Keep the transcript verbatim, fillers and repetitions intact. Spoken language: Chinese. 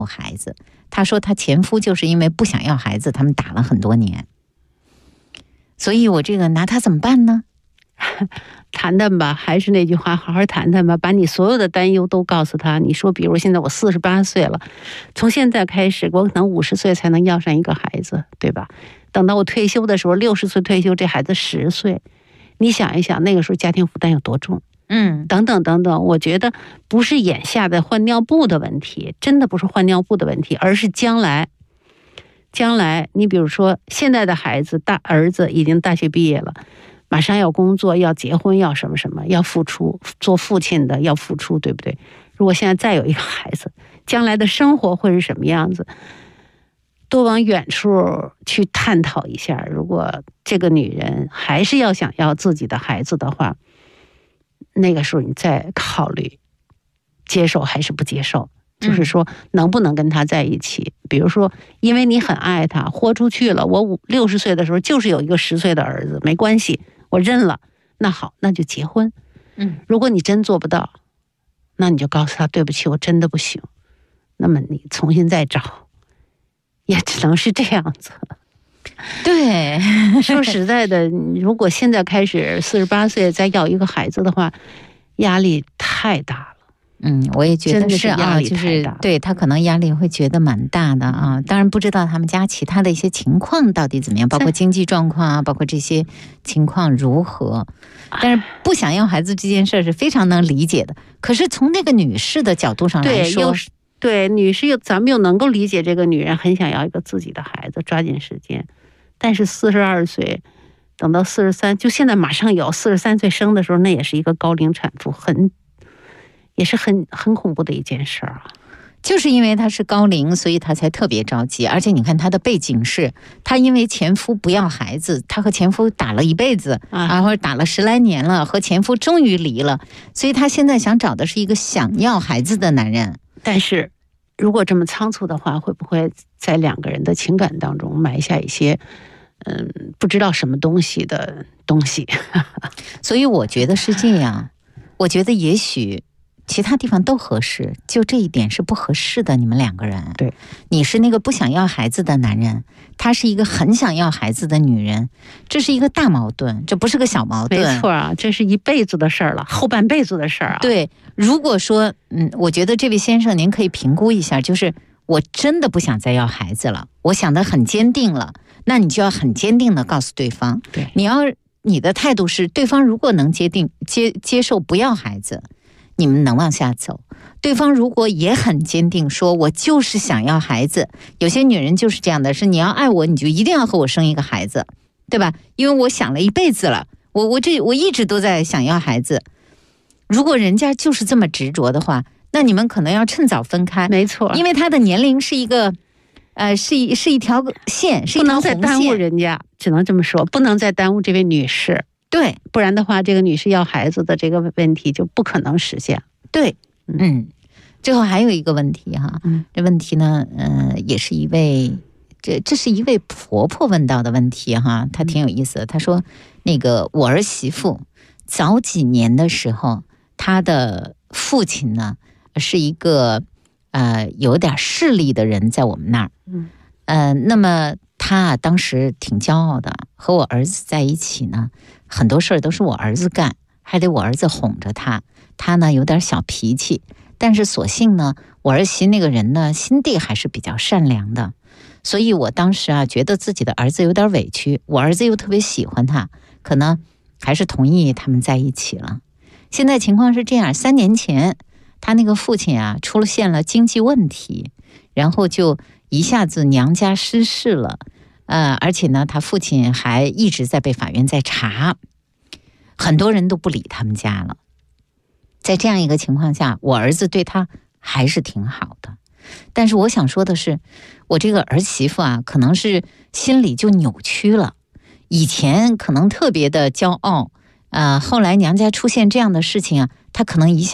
孩子。她说她前夫就是因为不想要孩子，他们打了很多年。所以我这个拿他怎么办呢？ 谈谈吧，还是那句话，好好谈谈吧，把你所有的担忧都告诉他。你说，比如现在我四十八岁了，从现在开始，我可能五十岁才能要上一个孩子，对吧？等到我退休的时候，六十岁退休，这孩子十岁，你想一想，那个时候家庭负担有多重？ 嗯， 等等等等，我觉得不是眼下的换尿布的问题，真的不是换尿布的问题，而是将来。将来，你比如说，现在的孩子，大儿子已经大学毕业了，马上要工作，要结婚，要什么什么，要付出，做父亲的要付出，对不对？如果现在再有一个孩子，将来的生活会是什么样子？多往远处去探讨一下。如果这个女人还是要想要自己的孩子的话，那个时候你再考虑接受还是不接受。就是说，能不能跟他在一起？比如说，因为你很爱他，豁出去了。我五六十岁的时候，就是有一个十岁的儿子，没关系，我认了。那好，那就结婚。 嗯， 如果你真做不到，那你就告诉他，对不起，我真的不行。那么你重新再找，也只能是这样子。 对， 说实在的，如果现在开始四十八岁再要一个孩子的话，压力太大了。 嗯，我也觉得是啊，就是对他可能压力会觉得蛮大的啊。当然不知道他们家其他的一些情况到底怎么样，包括经济状况啊，包括这些情况如何。但是不想要孩子这件事是非常能理解的。可是从那个女士的角度上来说， 对，对女士又咱们又能够理解这个女人很想要一个自己的孩子，抓紧时间。但是四十二岁，等到四十三，就现在马上有四十三岁生的时候，那也是一个高龄产妇，很。也是很很恐怖的一件事啊， 就是因为她是高龄，所以她才特别着急。而且你看她的背景是，她因为前夫不要孩子，她和前夫打了一辈子啊，或者打了十来年了，和前夫终于离了，所以她现在想找的是一个想要孩子的男人。 但是如果这么仓促的话，会不会在两个人的情感当中埋下一些嗯不知道什么东西的东西？ 所以我觉得是这样，我觉得也许其他地方都合适，就这一点是不合适的。你们两个人， 对， 你是那个不想要孩子的男人，他是一个很想要孩子的女人，这是一个大矛盾，这不是个小矛盾。 没错啊，这是一辈子的事儿了，后半辈子的事儿啊。 对，如果说，嗯，我觉得这位先生您可以评估一下，就是我真的不想再要孩子了，我想得很坚定了，那你就要很坚定的告诉对方， 对， 你要你的态度是，对方如果能接定接接受不要孩子，你们能往下走。对方如果也很坚定说我就是想要孩子，有些女人就是这样的，是你要爱我你就一定要和我生一个孩子，对吧？因为我想了一辈子了，我我这我一直都在想要孩子。如果人家就是这么执着的话，那你们可能要趁早分开。 没错， 因为他的年龄是一个呃是一是一条线，是一条红线， 不能再耽误人家，只能这么说，不能再耽误这位女士。 对， 不然的话，这个女士要孩子的这个问题就不可能实现。 对，嗯，最后还有一个问题哈， 嗯， 这问题呢，呃，也是一位，这这是一位婆婆问到的问题哈，她挺有意思的。她说，那个我儿媳妇早几年的时候，她的父亲呢是一个呃有点势力的人，在我们那儿， 嗯， 呃，那么她啊当时挺骄傲的，和我儿子在一起呢。很多事儿都是我儿子干，还得我儿子哄着他。他呢有点小脾气，但是所幸呢，我儿媳那个人呢心地还是比较善良的。所以我当时啊觉得自己的儿子有点委屈，我儿子又特别喜欢他，可能还是同意他们在一起了。现在情况是这样，三年前他那个父亲啊出现了经济问题，然后就一下子娘家失势了。呃，而且呢，他父亲还一直在被法院在查，很多人都不理他们家了。在这样一个情况下，我儿子对他还是挺好的。但是我想说的是，我这个儿媳妇啊，可能是心里就扭曲了。以前可能特别的骄傲，呃，后来娘家出现这样的事情啊，她可能一下